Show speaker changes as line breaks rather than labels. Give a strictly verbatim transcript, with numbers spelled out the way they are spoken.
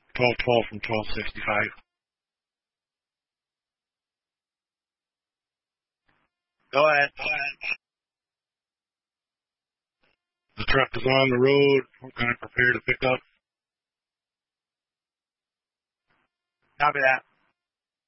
twelve twelve from twelve sixty-five.
Go ahead. Go ahead.
The truck is on the road. We're going to prepare to pick up.
Copy that.